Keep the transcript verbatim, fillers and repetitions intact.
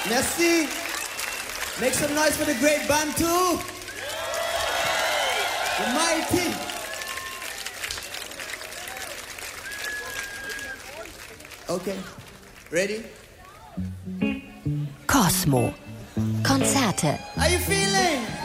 Merci. Make some noise for the great Bantu. The mighty. Okay. Ready? Cosmo. Konzerte. How you feeling?